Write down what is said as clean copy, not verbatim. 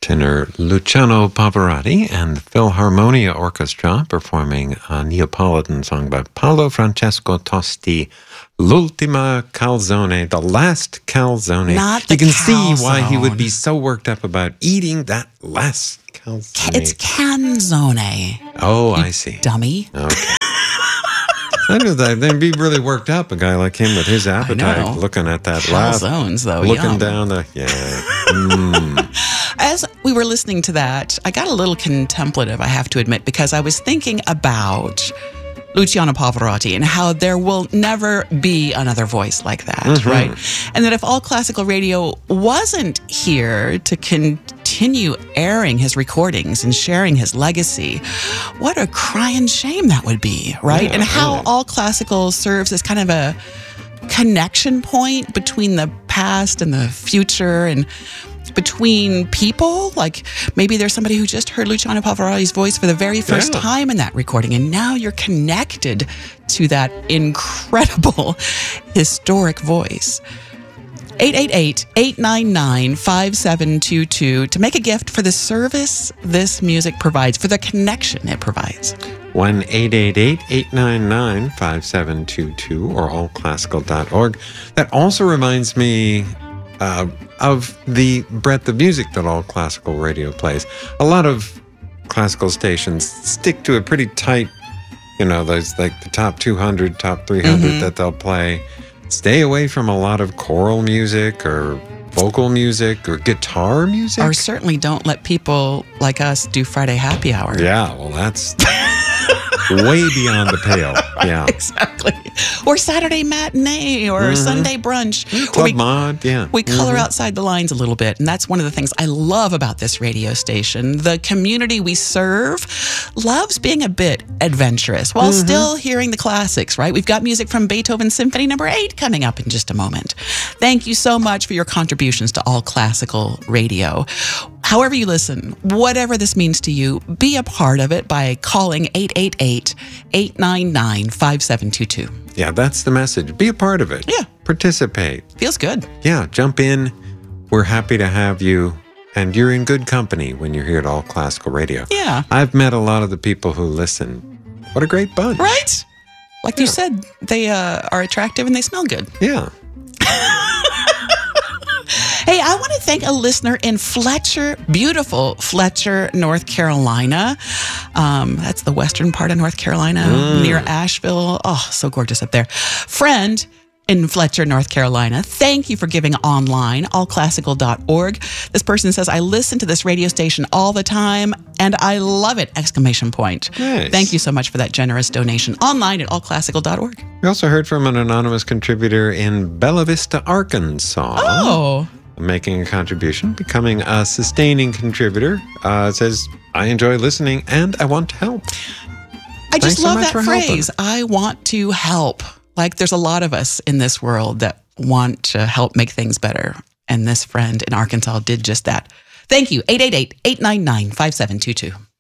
tenor Luciano Pavarotti and the Philharmonia Orchestra performing a Neapolitan song by Paolo Francesco Tosti, L'ultima calzone, the last calzone. Not the You can calzone. see why he would be so worked up about eating that last calzone. It's canzone. Oh, I see. Dummy. Okay. I know that. They'd be really worked up, a guy like him with his appetite, looking at that last, Calzones, though. looking Yum. down the, As we were listening to that, I got a little contemplative, I have to admit, because I was thinking about Luciano Pavarotti and how there will never be another voice like that, right? And that if All Classical Radio wasn't here to continue airing his recordings and sharing his legacy, what a crying shame that would be, right? Yeah, and how right. All Classical serves as kind of a connection point between the past and the future, and between people. Like maybe there's somebody who just heard Luciano Pavarotti's voice for the very first time in that recording, and now you're connected to that incredible historic voice. 888-899-5722 to make a gift for the service this music provides, for the connection it provides. 1-888-899-5722 or allclassical.org. That also reminds me of the breadth of music that All Classical Radio plays. A lot of classical stations stick to a pretty tight, there's like the top 200, top 300 that they'll play. Stay away from a lot of choral music or vocal music or guitar music. Or certainly don't let people like us do Friday happy hour. Yeah, well, that's way beyond the pale. Yeah. Exactly. Or Saturday matinee or Sunday brunch. Club Mod, yeah. We color outside the lines a little bit, and that's one of the things I love about this radio station. The community we serve loves being a bit adventurous while still hearing the classics, right? We've got music from Beethoven's Symphony No. 8 coming up in just a moment. Thank you so much for your contributions to All Classical Radio. However you listen, whatever this means to you, be a part of it by calling 888-899-5722. Yeah, that's the message. Be a part of it. Yeah. Participate. Feels good. Yeah, jump in. We're happy to have you. And you're in good company when you're here at All Classical Radio. Yeah. I've met a lot of the people who listen. What a great bunch. Right? Like you said, they are attractive and they smell good. Yeah. Hey, I want to thank a listener in Fletcher, beautiful Fletcher, North Carolina. That's the western part of North Carolina, near Asheville. Oh, so gorgeous up there. Friend in Fletcher, North Carolina, thank you for giving online, allclassical.org. This person says, I listen to this radio station all the time, and I love it! Exclamation point. Nice. Thank you so much for that generous donation. Online at allclassical.org. We also heard from an anonymous contributor in Bella Vista, Arkansas. Oh, Making a contribution, becoming a sustaining contributor. Says, I enjoy listening and I want to help. I just Thanks so love much that for phrase. I want to help. Like there's a lot of us in this world that want to help make things better. And this friend in Arkansas did just that. Thank you. 888-899-5722.